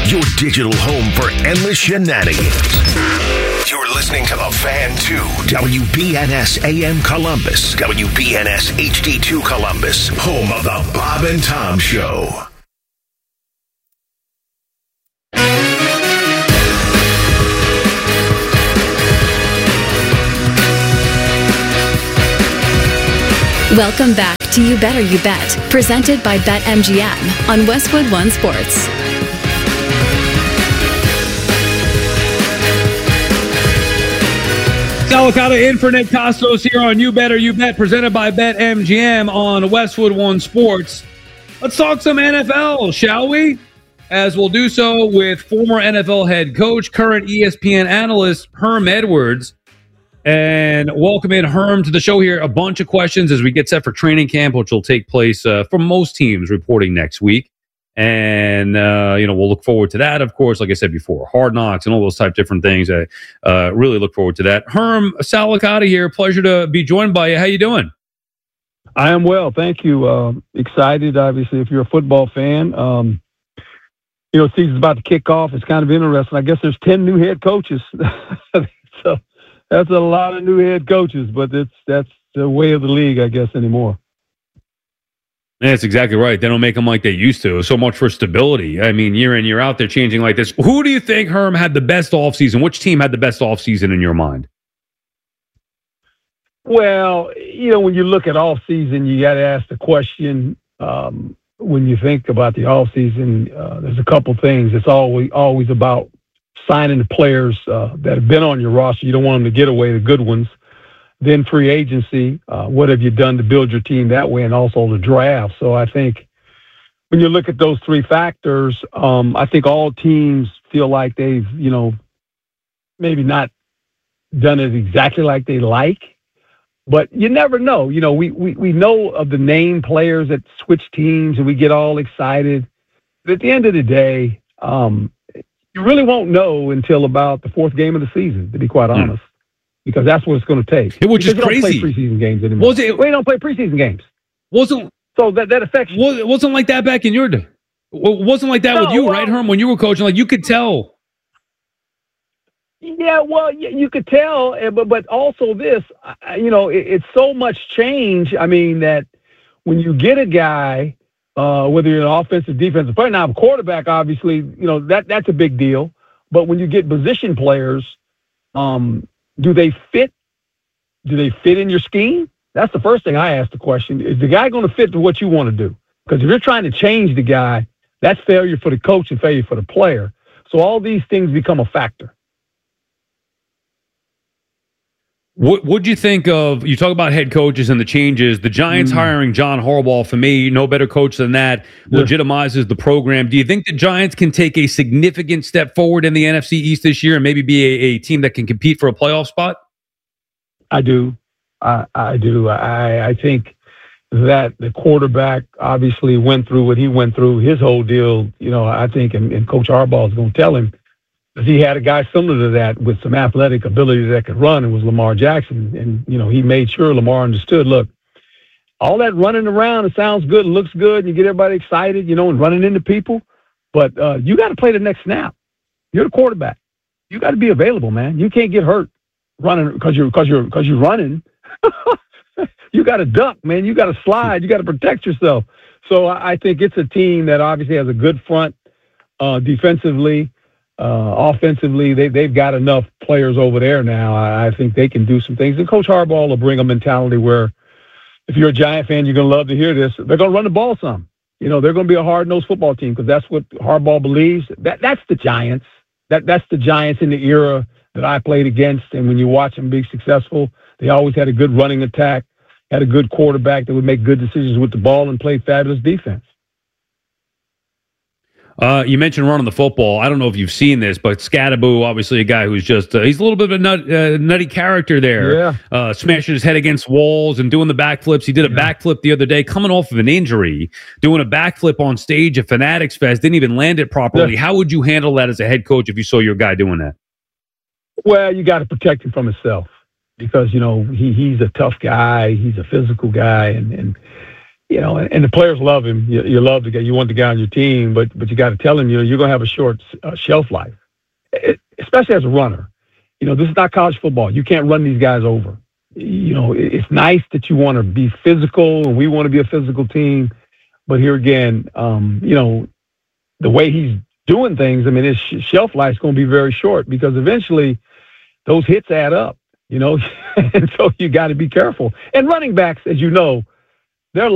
your digital home for endless shenanigans. You're listening to The Fan 2, WBNS AM Columbus, WBNS HD2 Columbus, home of The Bob and Tom Show. Welcome back to You Better You Bet, presented by BetMGM on Westwood One Sports. Salicata in for Nick Costos here on You Better You Bet, presented by BetMGM on Westwood One Sports. Let's talk some NFL, shall we? As we'll do so with former NFL head coach, current ESPN analyst, Herm Edwards. And welcome in, Herm, to the show here. A bunch of questions as we get set for training camp, which will take place for most teams reporting next week. And, we'll look forward to that, of course, like I said before, Hard Knocks and all those type of different things. I really look forward to that. Herm, Salicata here. Pleasure to be joined by you. How you doing? I am well. Thank you. Excited, obviously, if you're a football fan. Season's about to kick off. It's kind of interesting. I guess there's 10 new head coaches. So that's a lot of new head coaches, but that's the way of the league, I guess, anymore. Yeah, that's exactly right. They don't make them like they used to. So much for stability. I mean, year in, year out, they're changing like this. Who do you think, Herm, had the best offseason? Which team had the best offseason in your mind? Well, when you look at offseason, you got to ask the question, when you think about the offseason, there's a couple things. It's always about signing the players that have been on your roster. You don't want them to get away, the good ones. Then free agency. What have you done to build your team that way? And also the draft. So I think when you look at those three factors, I think all teams feel like they've, maybe not done it exactly like they like. But you never know. We know of the name players that switch teams and we get all excited. But at the end of the day, you really won't know until about the fourth game of the season, to be quite honest, because that's what it's going to take. Which is crazy. Don't play preseason games anymore. We don't play preseason games. So that affects you. It wasn't like that back in your day. It wasn't like that with you, right, Herm? When you were coaching, you could tell. Yeah, well, you could tell, but also this, it's so much change. I mean, that when you get a guy, whether you're an offensive, defensive player, now a quarterback, obviously, that's a big deal. But when you get position players, do they fit? Do they fit in your scheme? That's the first thing I ask the question. Is the guy going to fit to what you want to do? Because if you're trying to change the guy, that's failure for the coach and failure for the player. So all these things become a factor. What would you think of, you talk about head coaches and the changes, the Giants hiring John Harbaugh, for me, no better coach than that, legitimizes the program. Do you think the Giants can take a significant step forward in the NFC East this year and maybe be a team that can compete for a playoff spot? I do. I do. I think that the quarterback obviously went through what he went through, his whole deal, I think, and Coach Harbaugh is going to tell him, he had a guy similar to that with some athletic ability that could run, and was Lamar Jackson. And, he made sure Lamar understood, look, all that running around, it sounds good, it looks good, and you get everybody excited, and running into people. But you got to play the next snap. You're the quarterback. You got to be available, man. You can't get hurt running because you're running. You got to duck, man. You got to slide. You got to protect yourself. So I think it's a team that obviously has a good front defensively. Offensively, they've got enough players over there now. I think they can do some things. And Coach Harbaugh will bring a mentality where, if you're a Giant fan, you're going to love to hear this. They're going to run the ball some. They're going to be a hard-nosed football team because that's what Harbaugh believes. That's the Giants. That's the Giants in the era that I played against. And when you watch them be successful, they always had a good running attack, had a good quarterback that would make good decisions with the ball and play fabulous defense. You mentioned running the football. I don't know if you've seen this, but Scatterbo, obviously a guy who's just, he's a little bit of a nutty character there. Yeah. Smashing his head against walls and doing the backflips. He did a backflip the other day, coming off of an injury, doing a backflip on stage at Fanatics Fest, didn't even land it properly. Yeah. How would you handle that as a head coach if you saw your guy doing that? Well, you got to protect him from himself because, he's a tough guy. He's a physical guy. And you know, and the players love him. You love the guy. You want the guy on your team, but you got to tell him, you know, you're going to have a short shelf life, especially as a runner. You know, this is not college football. You can't run these guys over. You know, it's nice that you want to be physical, and we want to be a physical team. But here again, you know, the way he's doing things, I mean, his shelf life is going to be very short because eventually those hits add up, you know, and so you got to be careful. And running backs, as you know,